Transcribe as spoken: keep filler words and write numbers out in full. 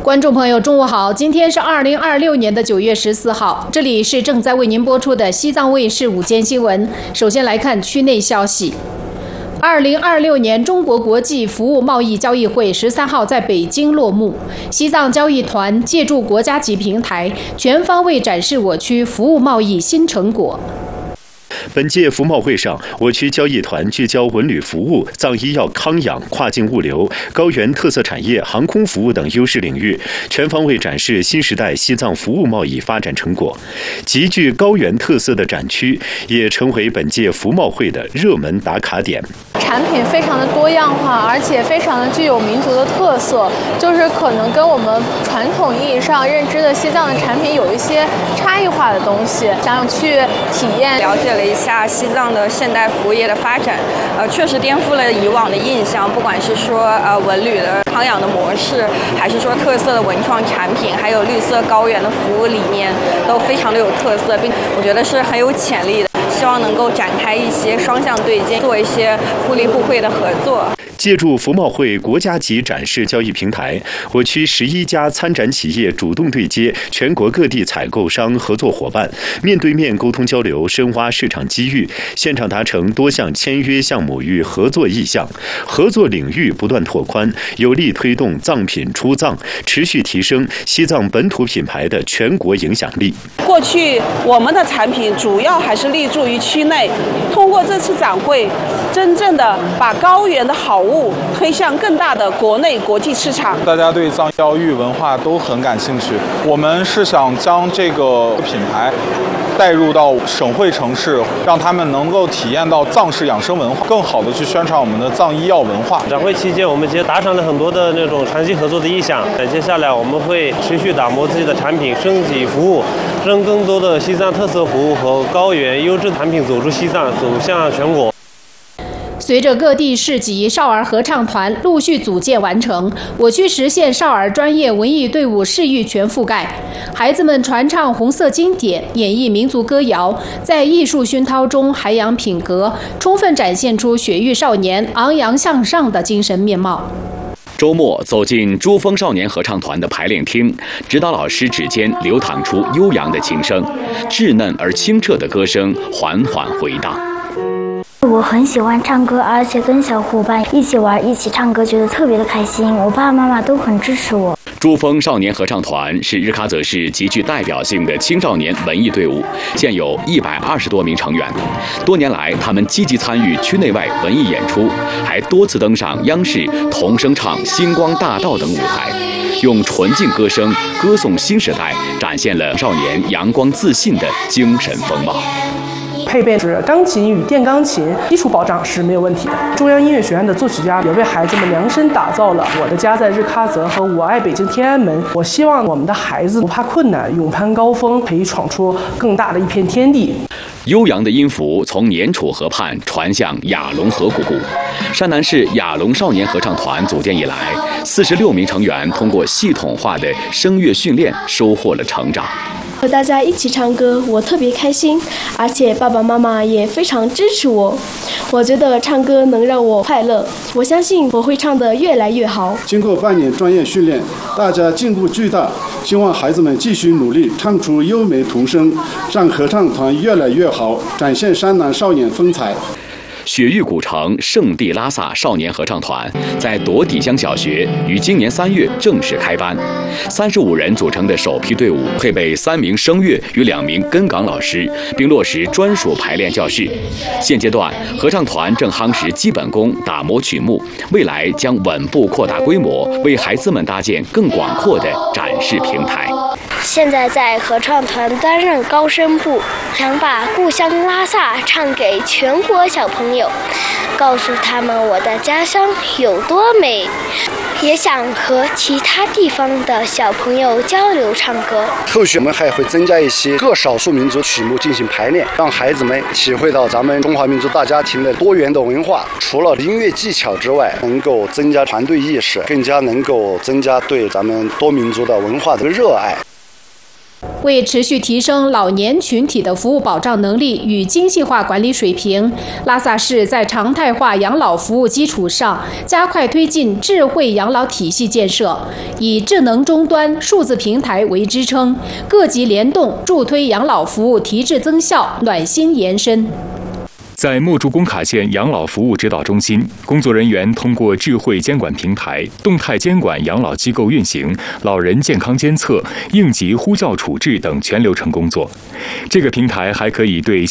观众朋友，中午好！今天是二零二六年的九月十四号，这里是正在为您播出的西藏卫视午间新闻。首先来看区内消息。二零二六年中国国际服务贸易交易会十三号在北京落幕。西藏交易团借助国家级平台，全方位展示我区服务贸易新成果。 本届服贸会上，我区交易团聚焦文旅服务、藏医药康养、跨境物流、高原特色产业、航空服务等优势领域，全方位展示新时代西藏服务贸易发展成果。极具高原特色的展区也成为本届服贸会的热门打卡点。 产品非常的多样化，而且非常的具有民族的特色，就是可能跟我们传统意义上认知的西藏的产品有一些差异化的东西，想去体验。 了解了一下西藏的现代服务业的发展，呃，确实颠覆了以往的印象，不管是说呃文旅的康养的模式，还是说特色的文创产品，还有绿色高原的服务理念，都非常的有特色，并我觉得是很有潜力的。希望能够展开一些双向对接，做一些互利互惠的合作。 借助服贸会国家级展示交易平台，我区十一家参展企业主动对接全国各地采购商合作伙伴，面对面沟通交流，深挖市场机遇，现场达成多项签约项目与合作意向，合作领域不断拓宽，有力推动藏品出藏，持续提升西藏本土品牌的全国影响力。 过去我们的产品主要还是立足于区内，通过这次展会，真正的把高原的好物推向更大的国内国际市场。 大家对藏教育文化都很感兴趣，我们是想将这个品牌带入到省会城市，让他们能够体验到藏式养生文化，更好的去宣传我们的藏医药文化。 展会期间，我们其实达成了很多的那种长期合作的意向。接下来我们会持续打磨自己的产品升级服务，让更多的西藏特色服务和高原优质产品走出西藏，走向全国。 随着各地市级少儿合唱团陆续组建完成，我区实现少儿专业文艺队伍视域全覆盖。孩子们传唱红色经典，演绎民族歌谣，在艺术熏陶中涵养品格，充分展现出雪域少年昂扬向上的精神面貌。 周末走进珠峰少年合唱团的排练厅，指导老师指尖流淌出悠扬的琴声，稚嫩而清澈的歌声缓缓回荡。 我很喜欢唱歌，而且跟小伙伴一起玩，一起唱歌，觉得特别的开心。我爸爸妈妈都很支持我。 珠峰少年合唱团是日喀则市极具代表性的青少年文艺队伍，现有一百二十多名成员。多年来，他们积极参与区内外文艺演出，还多次登上央视童声唱《星光大道》等舞台，用纯净歌声歌颂新时代，展现了少年阳光自信的精神风貌。 配备是钢琴与电钢琴，基础保障是没有问题的。中央音乐学院的作曲家也为孩子们量身打造了《我的家在日喀则》和《我爱北京天安门》。我希望我们的孩子不怕困难，勇攀高峰，可以闯出更大的一片天地。 悠扬的音符从年楚河畔传向雅龙河谷谷。山南市雅龙少年合唱团组建以来，四十六名成员通过系统化的声乐训练，收获了成长。 和大家一起唱歌，我特别开心，而且爸爸妈妈也非常支持我。我觉得唱歌能让我快乐，我相信我会唱得越来越好。 经过半年专业训练，大家进步巨大，希望孩子们继续努力，唱出优美童声，让合唱团越来越好，展现山南少年风采。 雪域古城圣地拉萨少年合唱团在朵底乡小学于今年三月正式开班，三十五人组成的首批队伍配备三名声乐与两名根岗老师，并落实专属排练教室。现阶段，合唱团正夯实基本功，打磨曲目，未来将稳步扩大规模，为孩子们搭建更广阔的展示平台。 现在在合唱团担任高声部，想把故乡拉萨唱给全国小朋友，告诉他们我的家乡有多美，也想和其他地方的小朋友交流唱歌。 后续我们还会增加一些各少数民族曲目进行排练，让孩子们体会到咱们中华民族大家庭的多元的文化。除了音乐技巧之外，能够增加团队意识，更加能够增加对咱们多民族的文化的热爱。 为持续提升老年群体的服务保障能力与精细化管理水平，拉萨市在常态化养老服务基础上，加快推进智慧养老体系建设，以智能终端、数字平台为支撑，各级联动，助推养老服务提质增效、暖心延伸。 在墨竹工卡县养老服务指导中心，工作人员通过智慧监管平台，动态监管养老机构运行、老人健康监测、应急呼叫处置等全流程工作。这个平台还可以对